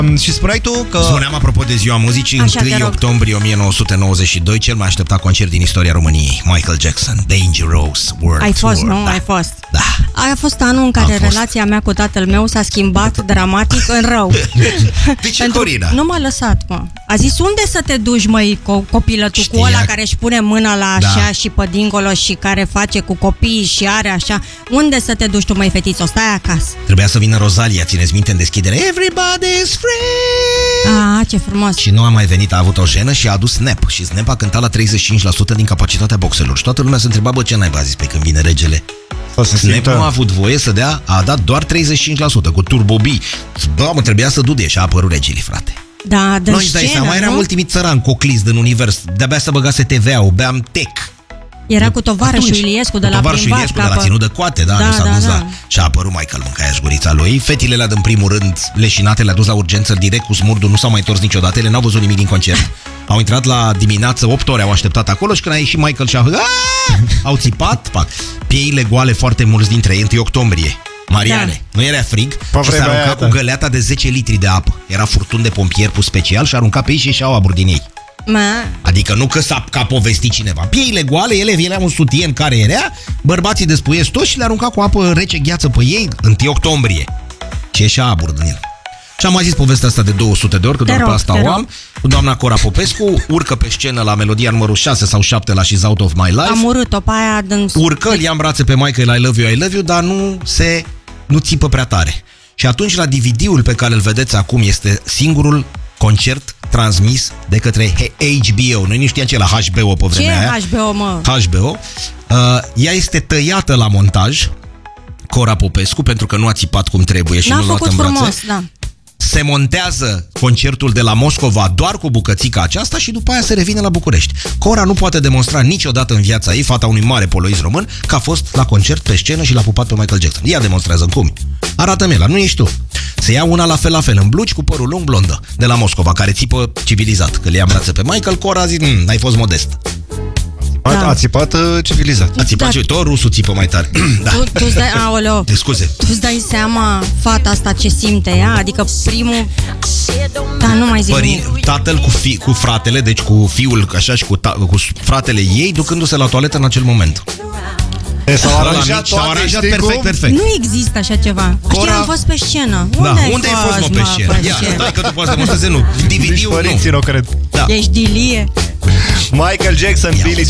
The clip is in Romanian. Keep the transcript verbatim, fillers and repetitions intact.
Și spuneai tu că... Spuneam apropo de ziua muzicii, întâi octombrie o mie nouă sute nouăzeci și doi, cel mai așteptat concert din istoria României, Michael Jackson, Dangerous World Ai fost, Tour. nu? Da. Ai fost. Da. Aia a fost anul în care relația mea cu tatăl meu s-a schimbat dramatic în rău. De ce, Corina? Nu m-a lăsat, mă. A zis, unde să te duci, măi, co- copilă, tu cu ăla care își pune mâna la așa da. și pe dincolo și care face cu copiii și are așa. Unde să te duci tu, măi, fetițo? Stai acasă. Trebuia să vină Rosalia, țineți minte, în deschidere. Everybody's free! Ah, ce frumos. Și nu a mai venit, a avut o jenă și a adus Snap. Și Snap a cântat la treizeci și cinci la sută din capacitatea boxelor. Și toată lumea se întreba, bă, ce naiba a zis pe când vine regele? Snap nu a avut voie să dea, a dat doar treizeci și cinci la sută cu turbobii. Bă, mă, trebuia să dude și a apărut regele, frate. Da, de Noi scenă, seama, mai eram ultimii țărani coclizi din univers. De-abia să băgase T V A-ul, beam tech. Era cu tovarășul Iliescu de la tovarășul Iliescu de la ținut de coate, da, da, nu s-a da, dus da. la... Și a apărut Michael, mâncaia șgurița lui. Fetile alea din primul rând leșinate le-a dus la urgență direct cu smurdul, nu s-au mai întors niciodată, ele n-au văzut nimic din concert. Au intrat la dimineață, opt ore au așteptat acolo și când a ieșit Michael și a... au țipat, pac. Pieile goale foarte mulți dintre ei, întâi octombrie. Mariane, da. Nu era frig și s-a aruncat cu găleata de zece litri de apă. Era furtun de pompier pus special și a aruncat pe ei și ieșeau aburi din ei. Ma. Adică nu că s-a ca povestit cineva. Pieile goale, ele veneau un sutien care era, bărbații despuiesc toți și le arunca cu apă rece, gheață pe ei, întâi octombrie. Și ieșea abur din el. Și am mai zis povestea asta de două sute de ori, că doar rog, pe asta o am. Cu doamna Cora Popescu, urcă pe scenă la melodia numărul șase sau șapte la She's Out of My Life. Am urât-o pe aia din... Urcă, îl ia în brațe pe Michael, I love you, I love you, dar nu se... nu țipă prea tare. Și atunci la D V D-ul pe care îl vedeți acum este singurul concert transmis de către H B O. Noi nu știam ce la H B O pe vremea aia. Ce H B O, mă? H B O. Uh, ea este tăiată la montaj, Cora Popescu, pentru că nu a țipat cum trebuie și N-a nu l-a luat în brațe. frumos, da. Se montează concertul de la Moscova doar cu bucățica aceasta și după aia se revine la București. Cora nu poate demonstra niciodată în viața ei, fata unui mare poloist român, că a fost la concert pe scenă și l-a pupat pe Michael Jackson. Ea demonstrează cum. Arată-mi la, nu ești tu. Se ia una la fel la fel, în blugi cu părul lung blondă, de la Moscova, care țipă civilizat. Că le ia în brațe pe Michael, Cora a zis, ai fost modest. Da. A țipat uh, civilizat. A țipat civilizat. Tot rusul țipă mai tare. Da. Tu, tu-ți dai, aoleo, de scuze. Tu-ți dai seama fata asta ce simte ea? Adică primul... Da, nu mai zic Părin, tatăl cu, fi, cu fratele, deci cu fiul așa și cu, ta, cu fratele ei, ducându-se la toaletă în acel moment. S-au aranjat, s-au aranjat perfect, cum? perfect. Nu există așa ceva. Cora... Știi, am fost pe scenă. Unde, da. ai, Unde fost, ai fost, mă, pe scenă? Ia, stai că tu poți să demonstreze, nu. D V D-ul nu. Nu cred. Da. Ești dilie. Michael Jackson, Billy